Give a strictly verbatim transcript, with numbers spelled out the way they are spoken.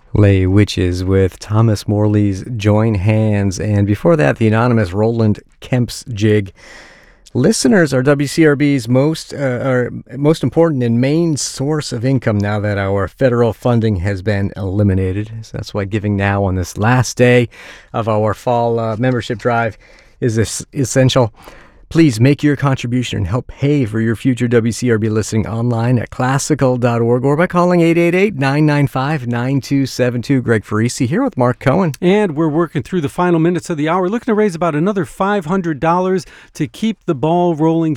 Lay Witches with Thomas Morley's Join Hands. And before that, the anonymous Roland Kemp's Jig. Listeners are W C R B's most uh, are most important and main source of income now that our federal funding has been eliminated. So that's why Giving Now on this last day of our fall uh, membership drive is this essential. Please make your contribution and help pay for your future W C R B listening online at classical dot org or by calling eight eight eight, nine nine five, nine two seven two. Greg Farisi here with Mark Cohen. And we're working through the final minutes of the hour, looking to raise about another five hundred dollars to keep the ball rolling